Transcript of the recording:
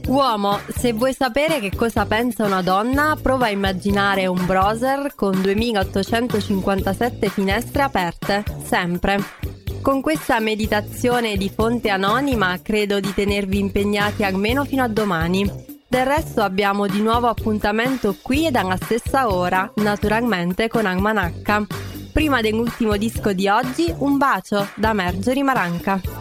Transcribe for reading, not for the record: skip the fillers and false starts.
Uomo, se vuoi sapere che cosa pensa una donna, prova a immaginare un browser con 2857 finestre aperte, sempre. Con questa meditazione di fonte anonima credo di tenervi impegnati almeno fino a domani. Del resto abbiamo di nuovo appuntamento qui ed alla stessa ora, naturalmente con Almanacca. Prima dell'ultimo disco di oggi, un bacio da Marjorie Maranca.